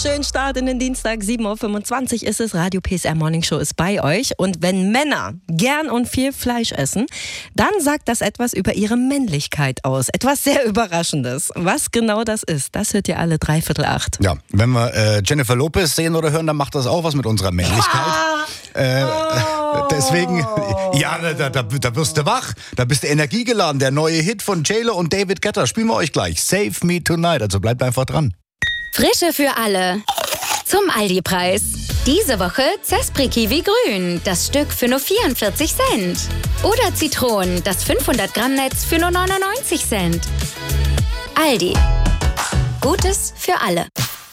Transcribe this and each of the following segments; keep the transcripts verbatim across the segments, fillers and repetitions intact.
wunderschönen Start in den Dienstag. sieben Uhr fünfundzwanzig ist es. Radio P S R Morning Show ist bei euch. Und wenn Männer gern und viel Fleisch essen, dann sagt das etwas über ihre Männlichkeit aus. Etwas sehr Überraschendes. Was genau das ist, das hört ihr alle dreiviertel acht. Ja, wenn wir äh, Jennifer Lopez sehen oder hören, dann macht das auch was mit unserer Männlichkeit. Ah! Äh, Oh. Deswegen, ja, da, da, da wirst du wach, da bist du energiegeladen. Der neue Hit von J-Lo und David Guetta spielen wir euch gleich. Save Me Tonight, also bleibt einfach dran. Frische für alle. Zum Aldi-Preis. Diese Woche Zespri Kiwi Grün, das Stück für nur vierundvierzig Cent. Oder Zitronen, das fünfhundert Gramm Netz für nur neunundneunzig Cent. Aldi. Gutes für alle.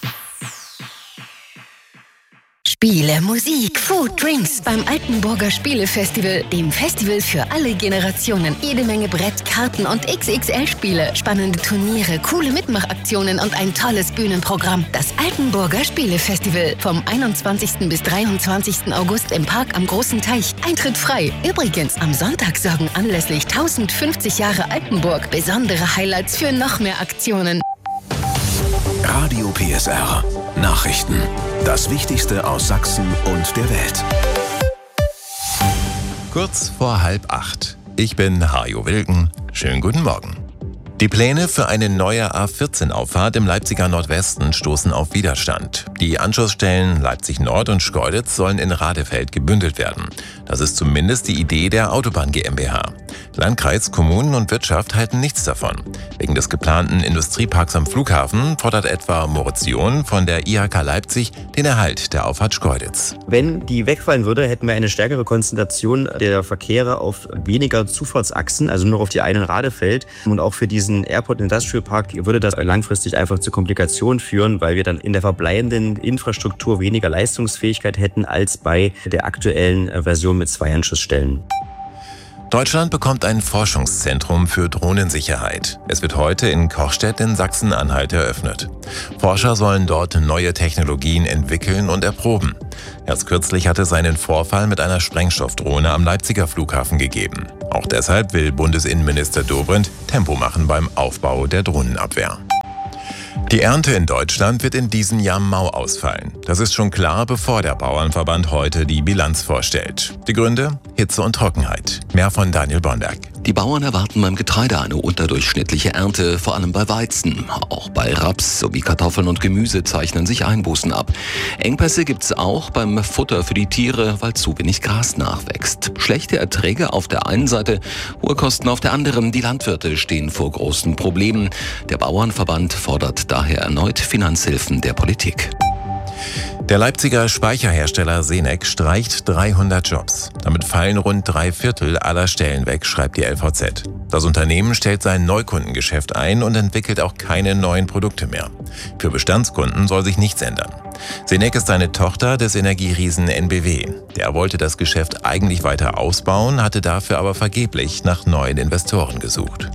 Spiele, Musik, Food, Drinks beim Altenburger Spielefestival, dem Festival für alle Generationen. Jede Menge Brett, Karten und X X L-Spiele, spannende Turniere, coole Mitmachaktionen und ein tolles Bühnenprogramm. Das Altenburger Spielefestival vom einundzwanzigsten bis dreiundzwanzigsten August im Park am Großen Teich. Eintritt frei. Übrigens, am Sonntag sorgen anlässlich tausendfünfzig Jahre Altenburg besondere Highlights für noch mehr Aktionen. Radio P S R. Nachrichten. Das Wichtigste aus Sachsen und der Welt. Kurz vor halb acht. Ich bin Hajo Wilken. Schönen guten Morgen. Die Pläne für eine neue A vierzehn Auffahrt im Leipziger Nordwesten stoßen auf Widerstand. Die Anschlussstellen Leipzig Nord und Schkeuditz sollen in Radefeld gebündelt werden. Das ist zumindest die Idee der Autobahn GmbH. Landkreis, Kommunen und Wirtschaft halten nichts davon. Wegen des geplanten Industrieparks am Flughafen fordert etwa Moritz John von der I H K Leipzig den Erhalt der Auffahrt Schkeuditz. Wenn die wegfallen würde, hätten wir eine stärkere Konzentration der Verkehre auf weniger Zufahrtsachsen, also nur auf die einen Radefeld. Und auch für diesen Airport Industrial Park würde das langfristig einfach zu Komplikationen führen, weil wir dann in der verbleibenden Infrastruktur weniger Leistungsfähigkeit hätten als bei der aktuellen Version mit zwei Anschlussstellen. Deutschland bekommt ein Forschungszentrum für Drohnensicherheit. Es wird heute in Kochstedt in Sachsen-Anhalt eröffnet. Forscher sollen dort neue Technologien entwickeln und erproben. Erst kürzlich hatte es einen Vorfall mit einer Sprengstoffdrohne am Leipziger Flughafen gegeben. Auch deshalb will Bundesinnenminister Dobrindt Tempo machen beim Aufbau der Drohnenabwehr. Die Ernte in Deutschland wird in diesem Jahr mau ausfallen. Das ist schon klar, bevor der Bauernverband heute die Bilanz vorstellt. Die Gründe? Hitze und Trockenheit. Mehr von Daniel Bornberg. Die Bauern erwarten beim Getreide eine unterdurchschnittliche Ernte, vor allem bei Weizen. Auch bei Raps sowie Kartoffeln und Gemüse zeichnen sich Einbußen ab. Engpässe gibt es auch beim Futter für die Tiere, weil zu wenig Gras nachwächst. Schlechte Erträge auf der einen Seite, hohe Kosten auf der anderen. Die Landwirte stehen vor großen Problemen. Der Bauernverband fordert daher erneut Finanzhilfen der Politik. Der Leipziger Speicherhersteller Senec streicht dreihundert Jobs. Damit fallen rund drei Viertel aller Stellen weg, schreibt die L V Z. Das Unternehmen stellt sein Neukundengeschäft ein und entwickelt auch keine neuen Produkte mehr. Für Bestandskunden soll sich nichts ändern. Senec ist eine Tochter des Energieriesen N B W. Der wollte das Geschäft eigentlich weiter ausbauen, hatte dafür aber vergeblich nach neuen Investoren gesucht.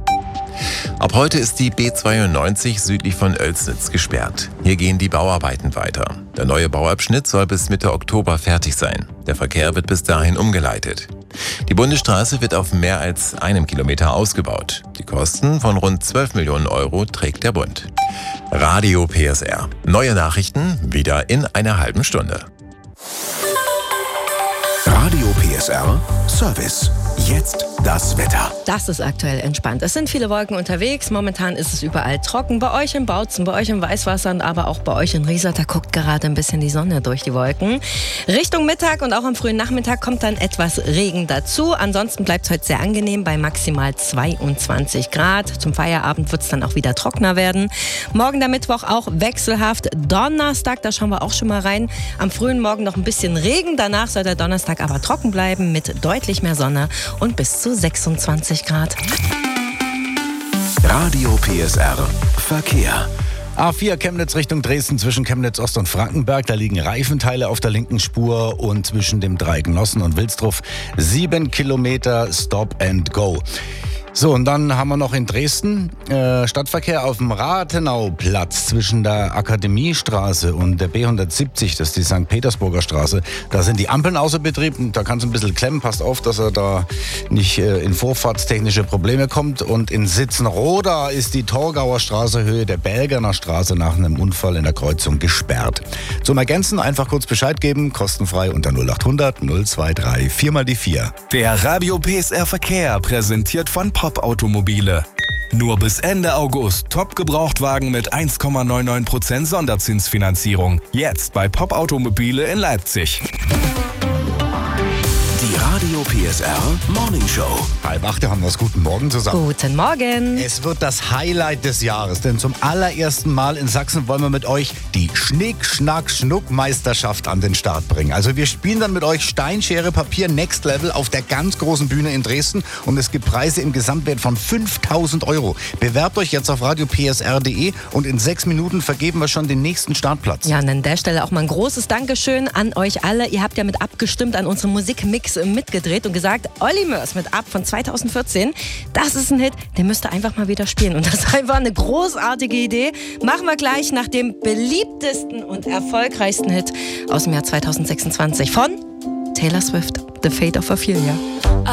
Ab heute ist die B zweiundneunzig südlich von Oelsnitz gesperrt. Hier gehen die Bauarbeiten weiter. Der neue Bauabschnitt soll bis Mitte Oktober fertig sein. Der Verkehr wird bis dahin umgeleitet. Die Bundesstraße wird auf mehr als einem Kilometer ausgebaut. Die Kosten von rund zwölf Millionen Euro trägt der Bund. Radio P S R. Neue Nachrichten wieder in einer halben Stunde. Radio P S R Service. Jetzt das Wetter. Das ist aktuell entspannt. Es sind viele Wolken unterwegs. Momentan ist es überall trocken. Bei euch in Bautzen, bei euch in Weißwasser, aber auch bei euch in Riesa. Da guckt gerade ein bisschen die Sonne durch die Wolken. Richtung Mittag und auch am frühen Nachmittag kommt dann etwas Regen dazu. Ansonsten bleibt es heute sehr angenehm bei maximal zweiundzwanzig Grad. Zum Feierabend wird es dann auch wieder trockener werden. Morgen der Mittwoch auch wechselhaft. Donnerstag, da schauen wir auch schon mal rein. Am frühen Morgen noch ein bisschen Regen. Danach soll der Donnerstag aber trocken bleiben mit deutlich mehr Sonne und bis zu sechsundzwanzig Grad. Radio P S R Verkehr. A vier Chemnitz Richtung Dresden zwischen Chemnitz Ost und Frankenberg. Da liegen Reifenteile auf der linken Spur und zwischen dem Dreieck Nossen und Wilsdruf sieben Kilometer Stop and Go. So, und dann haben wir noch in Dresden äh, Stadtverkehr auf dem Rathenauplatz zwischen der Akademiestraße und der B hundertsiebzig, das ist die Sankt Petersburger Straße. Da sind die Ampeln außer Betrieb und da kann es ein bisschen klemmen. Passt auf, dass er da nicht äh, in vorfahrtstechnische Probleme kommt. Und in Sitzenroda ist die Torgauer Straße Höhe der Belgerner Straße nach einem Unfall in der Kreuzung gesperrt. Zum Ergänzen einfach kurz Bescheid geben, kostenfrei unter null acht hundert null zwei drei vier mal die vier. Der Radio P S R Verkehr präsentiert von Pop Automobile. Nur bis Ende August Top-Gebrauchtwagen mit eins Komma neunundneunzig Prozent Sonderzinsfinanzierung. Jetzt bei Pop Automobile in Leipzig. Die Radio P S R Morning Show. Halb acht haben wir es. Guten Morgen zusammen. Guten Morgen. Es wird das Highlight des Jahres, denn zum allerersten Mal in Sachsen wollen wir mit euch die Schnick-Schnack-Schnuck-Meisterschaft an den Start bringen. Also wir spielen dann mit euch Stein, Schere, Papier Next Level auf der ganz großen Bühne in Dresden und es gibt Preise im Gesamtwert von fünftausend Euro. Bewerbt euch jetzt auf radio p s r punkt d e und in sechs Minuten vergeben wir schon den nächsten Startplatz. Ja, und an der Stelle auch mal ein großes Dankeschön an euch alle. Ihr habt ja mit abgestimmt an unserem Musikmix mitgedreht und gesagt, Olli Mörs mit Ab von zweitausendvierzehn, das ist ein Hit, den müsst ihr einfach mal wieder spielen. Und das ist einfach eine großartige Idee. Machen wir gleich nach dem beliebtesten und erfolgreichsten Hit aus dem Jahr zweitausendsechsundzwanzig von Taylor Swift, The Fate of Ophelia.